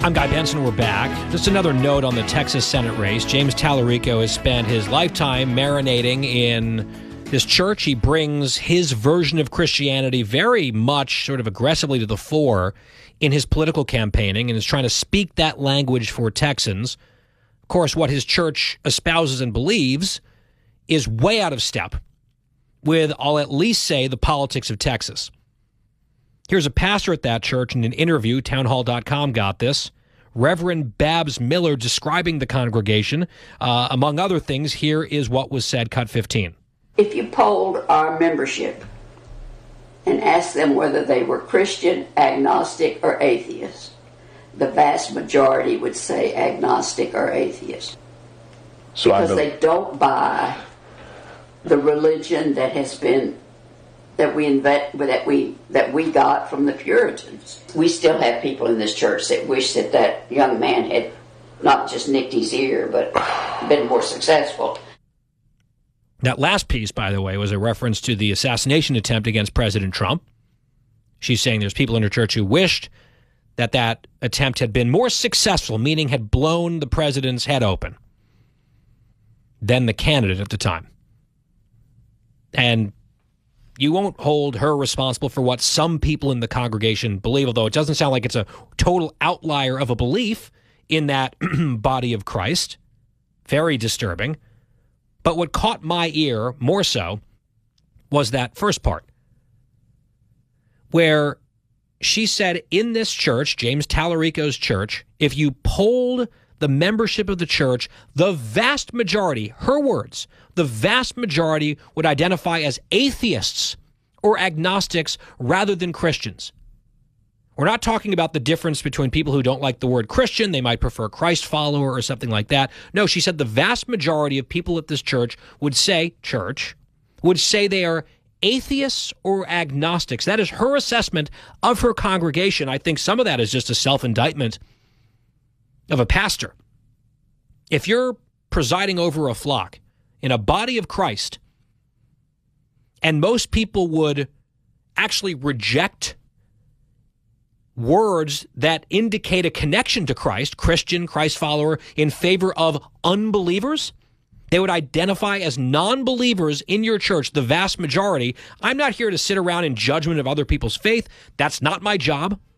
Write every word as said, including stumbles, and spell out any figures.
I'm Guy Benson. We're back. Just another note on the Texas Senate race. James Tallarico has spent his lifetime marinating in this church. He brings his version of Christianity very much sort of aggressively to the fore in his political campaigning and is trying to speak that language for Texans. Of course, what his church espouses and believes is way out of step with, I'll at least say, the politics of Texas. Here's a pastor at that church in an interview, townhall dot com got this, Reverend Babs Miller describing the congregation. Uh, among other things, here is what was said, cut fifteen. If you polled our membership and asked them whether they were Christian, agnostic, or atheist, the vast majority would say agnostic or atheist. So because they don't buy the religion that has been that we invent, that we that we got from the Puritans. We still have people in this church that wish that that young man had not just nicked his ear, but been more successful. That last piece, by the way, was a reference to the assassination attempt against President Trump. She's saying there's people in her church who wished that that attempt had been more successful, meaning had blown the president's head open than the candidate at the time. And you won't hold her responsible for what some people in the congregation believe, although it doesn't sound like it's a total outlier of a belief in that body of Christ. Very disturbing. But what caught my ear more so was that first part, where she said in this church, James Tallarico's church, if you polled the membership of the church, the vast majority, her words, the vast majority would identify as atheists or agnostics rather than Christians. We're not talking about the difference between people who don't like the word Christian, they might prefer Christ follower or something like that. No, she said the vast majority of people at this church would say, church, would say they are atheists or agnostics. That is her assessment of her congregation. I think some of that is just a self-indictment of a pastor. If you're presiding over a flock in a body of Christ, and most people would actually reject words that indicate a connection to Christ, Christian, Christ follower, in favor of unbelievers, they would identify as non-believers in your church, the vast majority. I'm not here to sit around in judgment of other people's faith. That's not my job.